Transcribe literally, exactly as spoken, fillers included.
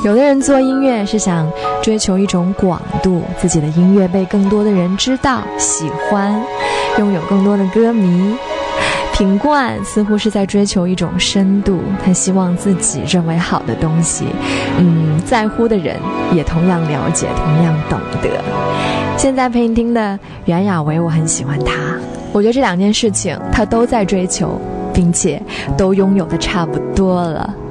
有的人做音乐是想追求一种广度，自己的音乐被更多的人知道喜欢，拥有更多的歌迷。品冠似乎是在追求一种深度，他希望自己认为好的东西嗯，在乎的人也同样了解，同样懂得。现在陪你听的袁娅维，我很喜欢他，我觉得这两件事情他都在追求，并且都拥有的差不多了。